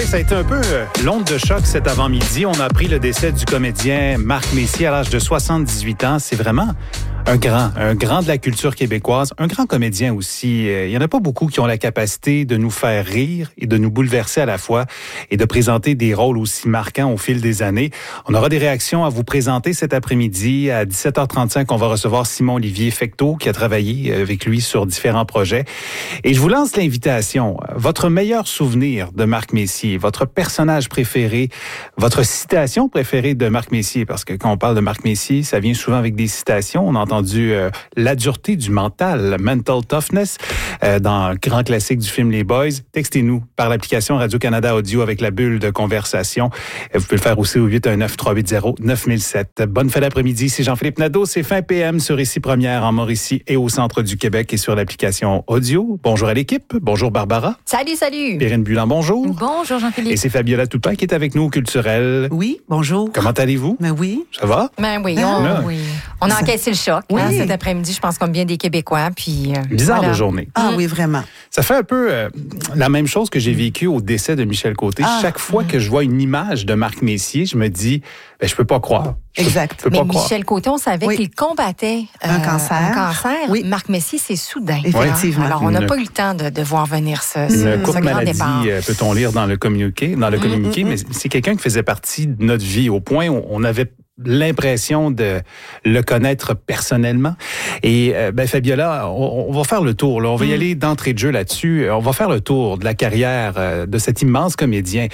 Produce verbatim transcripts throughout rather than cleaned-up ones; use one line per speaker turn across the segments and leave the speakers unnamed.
Oui, ça a été un peu euh, l'onde de choc cet avant-midi. On a appris le décès du comédien Marc Messier à l'âge de soixante-dix-huit ans. C'est vraiment un grand, un grand de la culture québécoise, un grand comédien aussi. Il y en a pas beaucoup qui ont la capacité de nous faire rire et de nous bouleverser à la fois et de présenter des rôles aussi marquants au fil des années. On aura des réactions à vous présenter cet après-midi. À dix-sept heures trente-cinq, on va recevoir Simon-Olivier Fecteau qui a travaillé avec lui sur différents projets. Et je vous lance l'invitation. Votre meilleur souvenir de Marc Messier, votre personnage préféré, votre citation préférée de Marc Messier, parce que quand on parle de Marc Messier, ça vient souvent avec des citations. On entend entendu euh, la dureté du mental, mental toughness, euh, dans le grand classique du film Les Boys. Textez-nous par l'application Radio-Canada Audio avec la bulle de conversation. Et vous pouvez le faire aussi au huit un neuf, trois huit zéro, neuf mille sept. Bonne fin d'après-midi, c'est Jean-Philippe Nadeau. C'est fin P M sur Ici Première en Mauricie et au centre du Québec et sur l'application Audio. Bonjour à l'équipe. Bonjour Barbara.
Salut, salut.
Perrine Bulan, bonjour.
Bonjour Jean-Philippe.
Et c'est Fabiola Toupin qui est avec nous au Culturel.
Oui, bonjour.
Comment allez-vous?
Ben oui.
Ça va?
Ben oui, on,
ah.
oui. on a encaissé le choc
oui.
hein, cet après-midi, je pense comme bien des Québécois. Puis, euh,
Bizarre
voilà.
de journée.
Ah oui, vraiment.
Ça fait un peu euh, la même chose que j'ai vécu au décès de Michel Côté. Ah. Chaque fois que je vois une image de Marc Messier, je me dis, ben, je peux pas croire. Je
exact.
Peux
Mais
pas
Michel
croire.
Côté, on savait
oui.
qu'il combattait euh,
un cancer.
Un cancer.
Oui.
Marc Messier, c'est soudain.
Effectivement.
Alors, on n'a
Une...
pas eu le temps de, de voir venir ce,
Une
ce,
courte
ce grand
maladie,
départ.
euh, peut-on lire dans le communiqué, dans le communiqué, mm-hmm. mais c'est quelqu'un qui faisait partie de notre vie au point où on avait l'impression de le connaître personnellement. Et euh, ben Fabiola, on, on va faire le tour. Là. On va y mm. aller d'entrée de jeu là-dessus. On va faire le tour de la carrière euh, de cet immense comédien.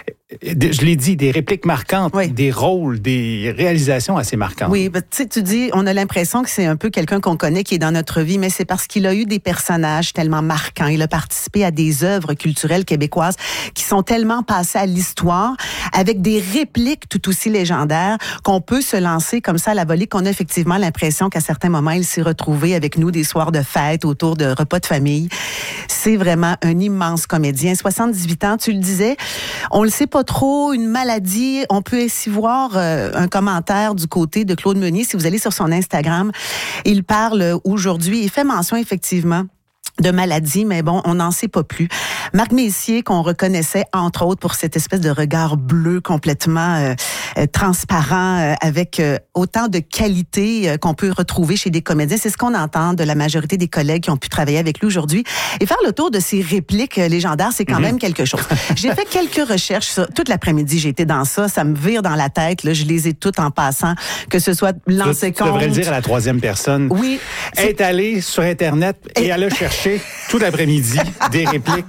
Je l'ai dit, des répliques marquantes, oui. des rôles, des réalisations assez marquantes.
Oui, ben, tu sais, tu dis, on a l'impression que c'est un peu quelqu'un qu'on connaît qui est dans notre vie, mais c'est parce qu'il a eu des personnages tellement marquants. Il a participé à des œuvres culturelles québécoises qui sont tellement passées à l'histoire, avec des répliques tout aussi légendaires, qu'on peut se lancer comme ça à la volée, qu'on a effectivement l'impression qu'à certains moments, il s'est retrouvé avec nous des soirs de fête autour de repas de famille. C'est vraiment un immense comédien. soixante-dix-huit ans, tu le disais, on le sait pas trop, une maladie. On peut aussi voir euh, un commentaire du côté de Claude Meunier. Si vous allez sur son Instagram, il parle aujourd'hui, il fait mention effectivement de maladie, mais bon, on n'en sait pas plus. Marc Messier, qu'on reconnaissait entre autres pour cette espèce de regard bleu complètement euh, euh, transparent, euh, avec euh, autant de qualité euh, qu'on peut retrouver chez des comédiens. C'est ce qu'on entend de la majorité des collègues qui ont pu travailler avec lui aujourd'hui. Et faire le tour de ces répliques euh, légendaires, c'est quand mm-hmm. même quelque chose. J'ai fait quelques recherches sur, toute l'après-midi, j'ai été dans ça, ça me vire dans la tête, là, je les ai toutes en passant, que ce soit lancé compte.
Tu devrais le dire à la troisième personne.
Oui.
Est allé sur Internet et elle a cherché tout l'après-midi des répliques.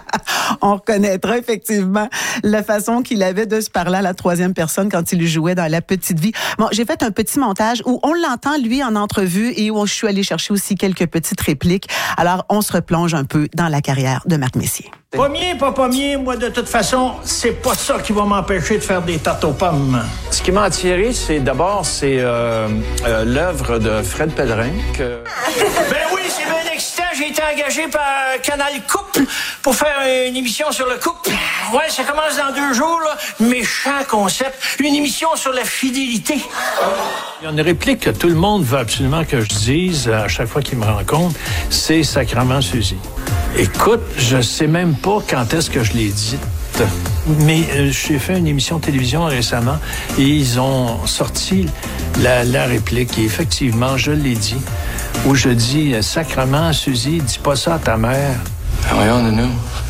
On reconnaîtra effectivement la façon qu'il avait de se parler à la troisième personne quand il jouait dans La Petite Vie. Bon, j'ai fait un petit montage où on l'entend, lui, en entrevue et où je suis allée chercher aussi quelques petites répliques. Alors, on se replonge un peu dans la carrière de Marc Messier.
Pommier, pas pommier, moi, de toute façon, c'est pas ça qui va m'empêcher de faire des tartes aux pommes.
Ce qui m'a attiré, c'est d'abord, c'est euh, euh, l'œuvre de Fred Pellerin. Que...
ben oui, c'est bien excitant. J'ai été engagé par Canal Couple pour faire une émission sur le couple. Ouais, ça commence dans deux jours, là. Méchant concept. Une émission sur la fidélité.
Il y a une réplique que tout le monde veut absolument que je dise à chaque fois qu'il me rencontre, c'est Sacrement Suzy. Écoute, je sais même pas quand est-ce que je l'ai dite. Mais euh, j'ai fait une émission de télévision récemment et ils ont sorti la, la réplique et effectivement, je l'ai dit, où je dis « Sacrement, Suzy, dis pas ça à ta mère. »
Ah voyons, Nounou.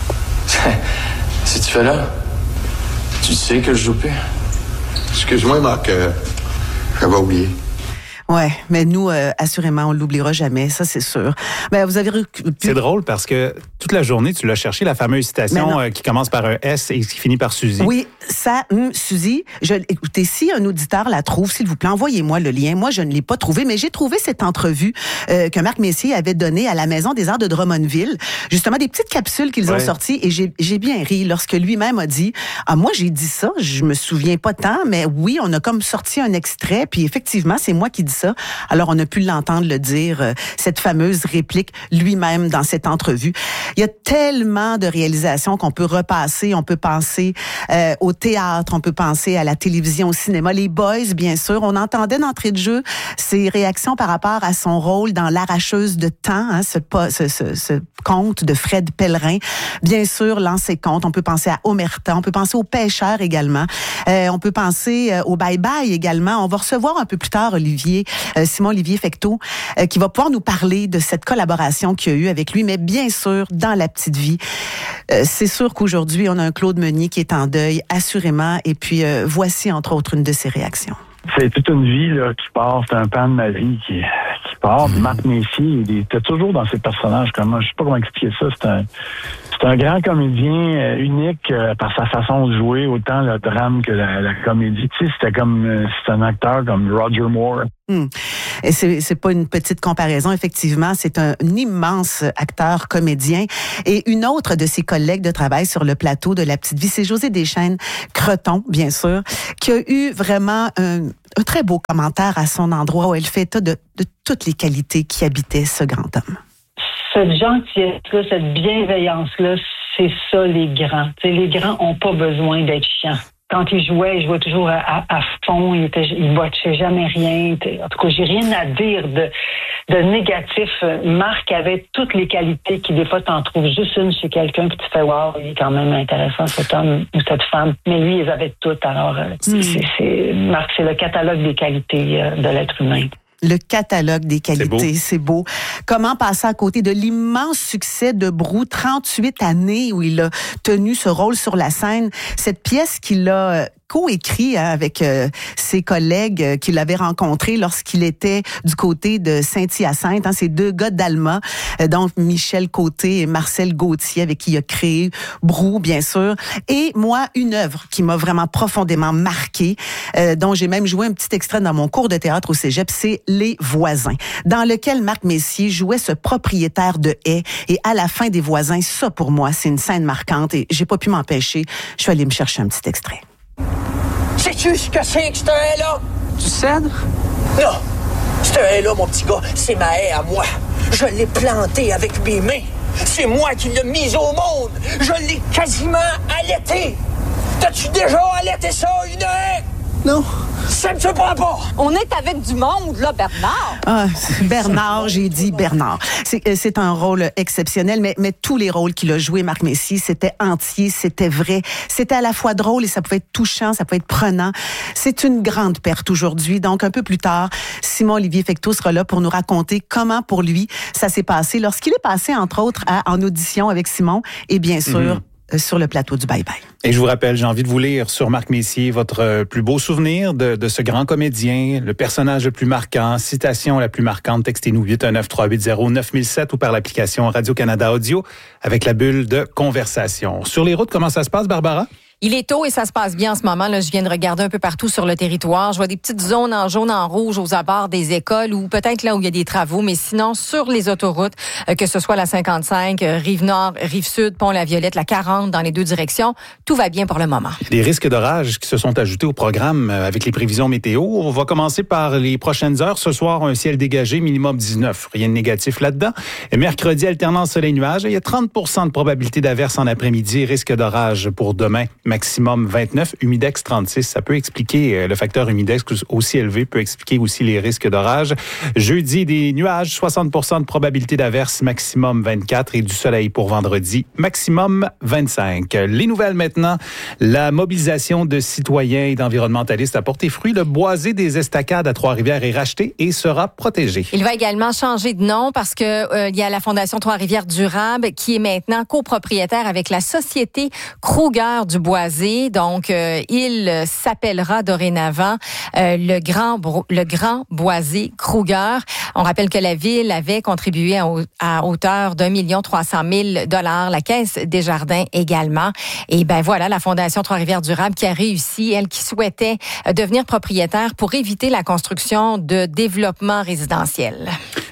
Si tu fais là, tu sais que je joue plus.
Excuse-moi, Marc, euh, j'avais oublié.
Ouais, mais nous, euh, assurément, on l'oubliera jamais, ça c'est sûr. Ben, vous avez...
C'est drôle parce que toute la journée, tu l'as cherché, la fameuse citation euh, qui commence par un S et qui finit par Suzy.
Oui, ça, hum, Suzy, je, écoutez, si un auditeur la trouve, s'il vous plaît, envoyez-moi le lien. Moi, je ne l'ai pas trouvé, mais j'ai trouvé cette entrevue euh, que Marc Messier avait donnée à la Maison des Arts de Drummondville. Justement, des petites capsules qu'ils ouais. ont sorties et j'ai, j'ai bien ri lorsque lui-même a dit « Ah, moi, j'ai dit ça, je me souviens pas tant, mais oui, on a comme sorti un extrait, puis effectivement, c'est moi qui dis ça. » Alors, on a pu l'entendre le dire, euh, cette fameuse réplique lui-même dans cette entrevue. Il y a tellement de réalisations qu'on peut repasser. On peut penser euh, au théâtre, on peut penser à la télévision, au cinéma. Les Boys, bien sûr. On entendait d'entrée de jeu ses réactions par rapport à son rôle dans L'Arracheuse de temps, hein, ce, ce, ce, ce conte de Fred Pellerin. Bien sûr, Lancer compte. On peut penser à Omerta. On peut penser aux Pêcheurs également. Euh, on peut penser euh, au Bye Bye également. On va recevoir un peu plus tard Olivier, euh, Simon-Olivier Fecteau, euh, qui va pouvoir nous parler de cette collaboration qu'il y a eu avec lui. Mais bien sûr, dans La Petite Vie, euh, c'est sûr qu'aujourd'hui, on a un Claude Meunier qui est en deuil, assurément. Et puis, euh, voici, entre autres, une de ses réactions.
C'est toute une vie là, qui part. C'est un pan de ma vie qui, qui part. Mmh. Marc Messier, il était toujours dans ses personnages. Comme moi, je sais pas comment expliquer ça. C'est un, c'est un grand comédien euh, unique euh, par sa façon de jouer, autant le drame que la, la comédie. Tu sais, c'était comme euh, c'est un acteur comme Roger Moore.
Mmh. Et c'est, c'est pas une petite comparaison, effectivement. C'est un, un immense acteur, comédien. Et une autre de ses collègues de travail sur le plateau de La Petite Vie, c'est Josée Deschênes-Creton, bien sûr, qui a eu vraiment un, un très beau commentaire à son endroit où elle fait état de, de toutes les qualités qui habitaient ce grand homme.
Cette gentillesse-là, cette bienveillance-là, c'est ça les grands. T'sais, les grands ont pas besoin d'être chiants. Quand il jouait, il jouait toujours à, à, à fond, il était, il botchait jamais rien. En tout cas, j'ai rien à dire de, de négatif. Marc avait toutes les qualités qui, des fois, t'en trouves juste une chez quelqu'un, puis tu fais, wow, il est quand même intéressant, cet homme ou cette femme. Mais lui, ils avaient toutes. Alors, mm. c'est, c'est, Marc, c'est le catalogue des qualités euh, de l'être humain.
Le catalogue des qualités, c'est beau.
c'est beau.
Comment passer à côté de l'immense succès de Brou, trente-huit années où il a tenu ce rôle sur la scène, cette pièce qu'il a coécrit hein, avec euh, ses collègues euh, qu'il avait rencontrés lorsqu'il était du côté de Saint-Hyacinthe, hein, ces deux gars d'Alma, euh, donc Michel Côté et Marcel Gauthier, avec qui il a créé Brou, bien sûr. Et moi, une œuvre qui m'a vraiment profondément marquée, euh, dont j'ai même joué un petit extrait dans mon cours de théâtre au Cégep, c'est Les Voisins, dans lequel Marc Messier jouait ce propriétaire de haies. Et à la fin des Voisins, ça pour moi, c'est une scène marquante et j'ai pas pu m'empêcher. Je suis allée me chercher un petit extrait.
Sais-tu ce que c'est que ce haie-là?
Du cèdre?
Non, ce haie-là, mon petit gars, c'est ma haie à moi. Je l'ai plantée avec mes mains. C'est moi qui l'ai mise au monde. Je l'ai quasiment allaitée. T'as-tu déjà allaité ça, une haie?
Non.
Ça ne se prend pas.
On est avec du monde, là, Bernard.
Ah, Bernard, j'ai dit Bernard. C'est, c'est un rôle exceptionnel, mais, mais tous les rôles qu'il a joués, Marc Messier, c'était entier, c'était vrai. C'était à la fois drôle et ça pouvait être touchant, ça pouvait être prenant. C'est une grande perte aujourd'hui. Donc, un peu plus tard, Simon-Olivier Fecteau sera là pour nous raconter comment, pour lui, ça s'est passé lorsqu'il est passé, entre autres, à, en audition avec Simon et bien sûr, mm-hmm. sur le plateau du Bye Bye.
Et je vous rappelle, j'ai envie de vous lire sur Marc Messier votre plus beau souvenir de, de ce grand comédien, le personnage le plus marquant, citation la plus marquante. Textez-nous huit un neuf trois huit zéro neuf mille sept ou par l'application Radio-Canada Audio avec la bulle de conversation. Sur les routes, comment ça se passe, Barbara?
Il est tôt et ça se passe bien en ce moment. Là, je viens de regarder un peu partout sur le territoire. Je vois des petites zones en jaune, en rouge aux abords des écoles ou peut-être là où il y a des travaux. Mais sinon, sur les autoroutes, euh, que ce soit la cinquante-cinq, euh, Rive-Nord, Rive-Sud, Pont-la-Violette, la quarante dans les deux directions, tout va bien pour le moment.
Il y a des risques d'orage qui se sont ajoutés au programme euh, avec les prévisions météo. On va commencer par les prochaines heures. Ce soir, un ciel dégagé, minimum dix-neuf. Rien de négatif là-dedans. Et mercredi, alternance soleil-nuage. Il y a trente pour cent de probabilité d'averse en après-midi. Risque d'orage pour demain. Maximum vingt-neuf, humidex trente-six. Ça peut expliquer, le facteur humidex aussi élevé peut expliquer aussi les risques d'orage. Jeudi, des nuages, soixante pour cent de probabilité d'averse, maximum vingt-quatre et du soleil pour vendredi, maximum vingt-cinq. Les nouvelles maintenant, la mobilisation de citoyens et d'environnementalistes a porté fruit. Le boisé des Estacades à Trois-Rivières est racheté et sera protégé.
Il va également changer de nom parce que euh, il y a la Fondation Trois-Rivières Durable qui est maintenant copropriétaire avec la société Kruger du Boisé. Donc, euh, il s'appellera dorénavant euh, le Grand le Grand Boisé Kruger. On rappelle que la ville avait contribué à, à hauteur d'un million trois cent mille dollars, la Caisse des Jardins également. Et ben voilà, la Fondation Trois-Rivières Durable qui a réussi, elle qui souhaitait devenir propriétaire pour éviter la construction de développement résidentiel.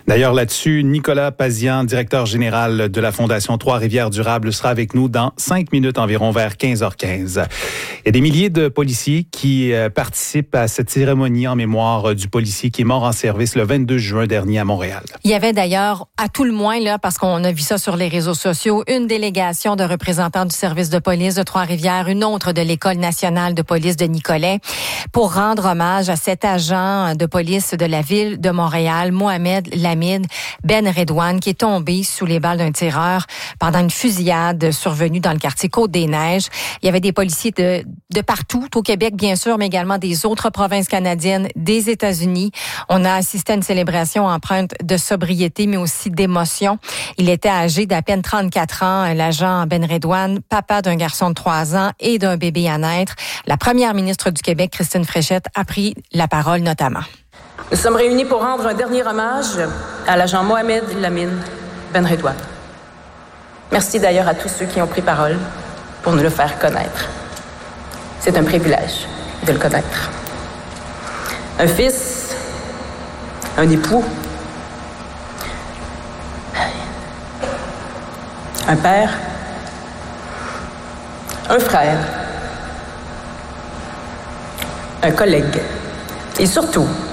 D'ailleurs, là-dessus, Nicolas Pazian, directeur général de la Fondation Trois-Rivières Durables, sera avec nous dans cinq minutes environ, vers quinze heures quinze. Il y a des milliers de policiers qui euh, participent à cette cérémonie en mémoire euh, du policier qui est mort en service le vingt-deux juin dernier à Montréal.
Il y avait d'ailleurs, à tout le moins, là, parce qu'on a vu ça sur les réseaux sociaux, une délégation de représentants du service de police de Trois-Rivières, une autre de l'École nationale de police de Nicolet, pour rendre hommage à cet agent de police de la ville de Montréal, Mohamed Lamid Ben Redouane, qui est tombé sous les balles d'un tireur pendant une fusillade survenue dans le quartier Côte-des-Neiges. Il y avait des policiers de, de partout, au Québec bien sûr, mais également des autres provinces canadiennes, des États-Unis. On a assisté à une célébration empreinte de sobriété, mais aussi d'émotion. Il était âgé d'à peine trente-quatre ans, l'agent Ben Redouane, papa d'un garçon de trois ans et d'un bébé à naître. La première ministre du Québec, Christine Fréchette, a pris la parole notamment.
Nous sommes réunis pour rendre un dernier hommage à l'agent Mohamed Lamid Ben Redouane. Merci d'ailleurs à tous ceux qui ont pris parole pour nous le faire connaître. C'est un privilège de le connaître. Un fils, un époux, un père, un frère, un collègue et surtout